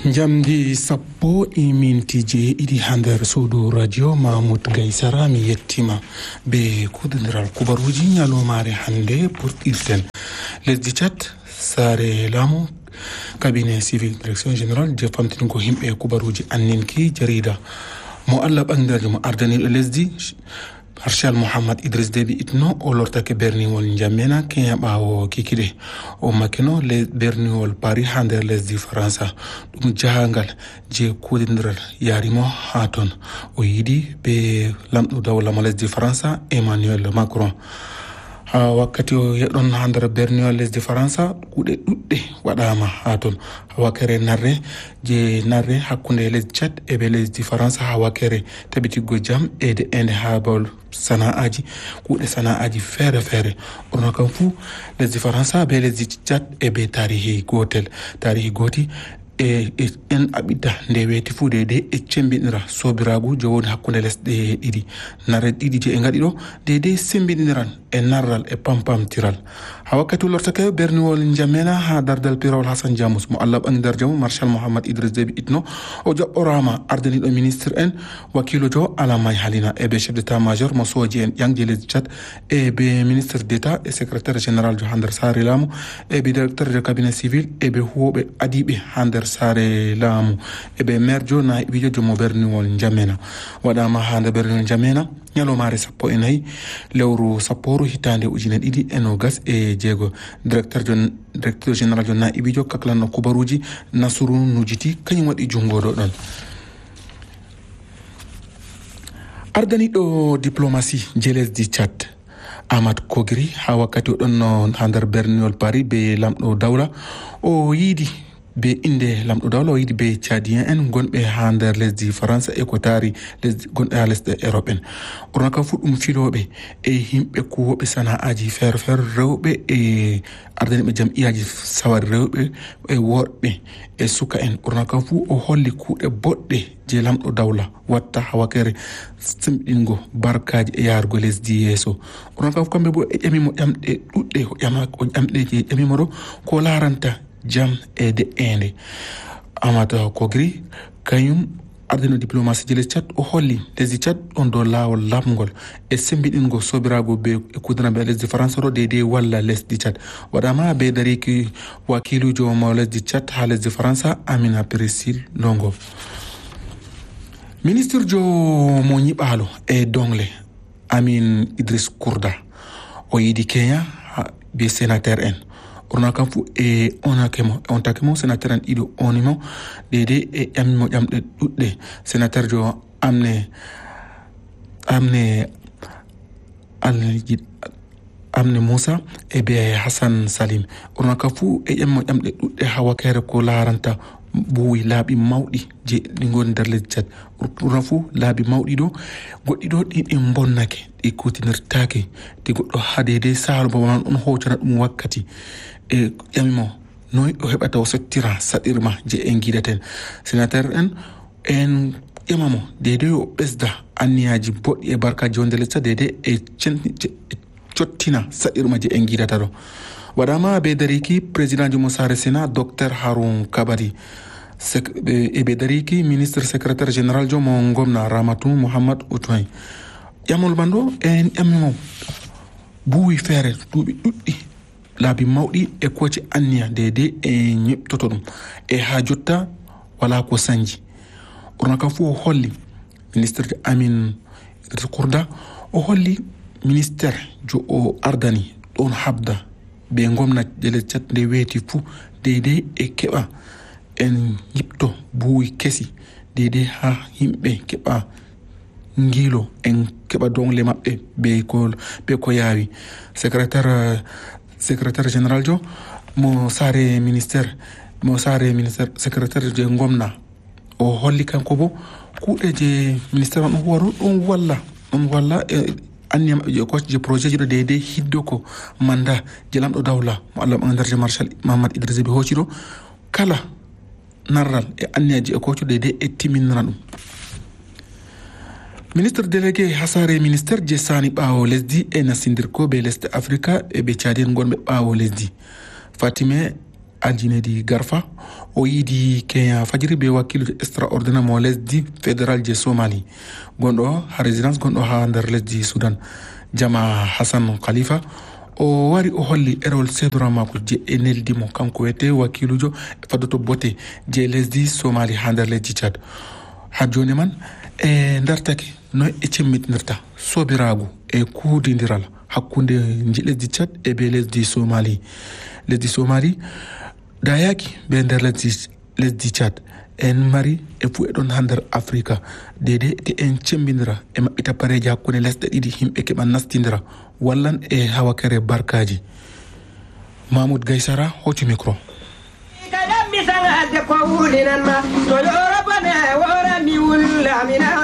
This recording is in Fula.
Jamdi sappo imintije idi hander sudu radio Mahmoud Gaisara mi yettima be kudindiral kubaruji nyalomare hande pour irten lesdi Tchad sare lamu cabinet civil direction générale je famtingo himbe kubaruji anninki jarida mo Allah bandirjo mo ardani lesdi Marshal Mohamed Idriss Déby itno o lortake berniwol N'Djamena kenya bawo kikide o makeno le berniwol Paris hander lesdi Faransa dum jahangal je kudindiral yarimo haton o yidi be lamdo dawla mo lesdi Faransa Emmanuel Macron wakkati o yedon hander berniwol lesdi Faransa kude dudde wadama haton wakere narre je narre hakkunde lesdi Tchad e be lesdi Faransa wakere tabitigo jam e de ende habol sanaaji kuuɗe sanaaji feere feere ono kam fu lesdi Faransa be lesdi Tchad e be tarihi goti e en abida nde weti fu de e cembinira sobiragu jowoni hakkunde lesɗe ɗiɗi nare ɗiɗi je e ngaɗi ɗo de sembiniran e narral e pampamtiral ha wakkati lortake berniwol N'Djamena ha dardal pirawol Hassan Diamus mo Allah ɓangdar jamu Marshal Mohamed Idriss Déby itno o jaɓɓorama ardaniɗo ministre en wakilojo Alamay Halina e be chef d'état major mo soji en ƴangje lesdi Tchad e be ministre d'état et secrétaire général jo hander sare lamu e be directeur de cabinet civil e be huwoɓe adiɓe hander sare lamu e be maire jo na wijojo mo berniwol N'Djamena waɗama hande berniwol N'Djamena ñalomare sappo e nayyi lewru sapporu hitande ujune ɗiɗi e nogas e jeego directeur général jo naibijo kaklanno kubaruji Nasuru Nujiti kañum waɗi jungoɗo ɗon ardaniɗo diplomatie je lesdi Tchad Ahmad Kogri ha wakkati o ɗon no ha nder berniwol Paris be lamɗo dawla o yiidi be inde lamɗo dawla o yiidi be Tchadien en gonɓe ha nder lesdi France e ko taari lesdi gonɓe ha lesɗe Europe en ɓurna kam fu ɗum filoɓe e himɓe kuwoɓe sana'aji feere feere rewɓe e ardaniɓe jam'iyaji sawari rewɓe e worɓe e suka en ɓurna kam fu o holli kuuɗe boɗɗe je lamɗo dawla watta ha wakere sembiɗingo barkaji e yarugo lesdi yeeso ɓurna kam fu kamɓe bo e ƴamimo ƴamɗe ɗuɗɗe o ƴamɗe je ƴamimo ɗo ko laranta jam e de ende Amata Kogri kañum ardino diplomatie je lesdi Tchad o holli lesdi Tchad ɗon dow lawol lamgol e sembinɗingo sobirago be e kudanaɓe lesdi France ɗo de walla lesdi Tchad waɗama be dariki wakilujo mo lesdi Tchad ha lesdi France Amina Peresil Longo ministre jo mo ñiɓalo e dongle Amin Idriss Kourda o yiidi Kenya be sénateur en ɓurna kam fu e on takemo sénateur en ɗiɗo onimo dede e ƴamimo ƴamɗe ɗuɗɗe sénateur jo amne Moussa e be Hassan Salim ɓurna kam fu e ƴamimo ƴamɗe ɗuɗɗe ha wakere ko laranta buwi laaɓi mawɗi je ɗi goni nder lesdi Tchad ɓurna fu laaɓi mawɗi ɗo goɗɗi ɗo ɗi bonnake ɗi kutinirtake te goɗɗo ha dede sahalo baman on hocana ɗum wakkati e ƴamimo noy o heɓata o sottira saɗirma je en gidaten sénateur en ƴamamo dede o ɓesda anniyaji boɗɗi e barkaji wonde lesdi Tchad dede e cottina saɗirma je en gidata ɗo waɗama be dariki président jo mo sare sénat docteur Haroun Kabadi e be dariki ministre secrétaire général jo mo gomna Ramatou Mohamed Outouin ƴamol man ɗo en ƴamimo buwi feere duuɓi ɗuɗɗi laabi mawɗi e koci anniya dede e ñeɓtoto ɗum e ha jotta wala ko sanji ɓurna kam fu o holli ministre de Amin Idriss Kourda o holli ministére jo o ardani ɗon habda be gomna je lesdi Tchad nde weeti fu dede e keɓa en yipto buwi kesi dede ha himɓe keɓa ngilo en keɓa dongle maɓɓe be ko yaawi secrétaire général jo mo sare ministére secrétaire je gomna o holli kanko bo kuuɗe je ministére man ɗum walla anniya maɓɓe je coach je projet ji ɗo dede hiddo ko manda je lamɗo dawla mo Allah ɓandarje Marshal Mohamed Idriss Déby hocci ɗo kala narral e anniyaji e coach dede e timinana ɗum ministre délégué hasare ministère je sani ɓawo lesdi e nasindirko be lesɗe Afrika e ɓe Tchadien gonɓe ɓawo lesdi Fatime Adjinedi Garfa o yidi Kenya fajiri be wakilu extraordinaire mo lesdi fédéral je Somali gondo ha résidence gondo ha nder lesdi Sudan Jama Hassan Khalifa o wari o holli erol sedora mako je eneldi mo kanko wete wakilujo fadoto bote je lesdi Somali ha nder lesdi Chad ha joni man ndartake no e cemmitinirta sobiragu e kuudidiral hakkunde lesdi Chad e be lesdi Somali dayaki be nder lesdi Chad en mari e fu e don hander Afrika dede te en cembindira e mabbita pareji hakkunde lesde didi himbe ke ban nastindira wallan e hawakere barkaji Mahmoud Gaisara hoti micro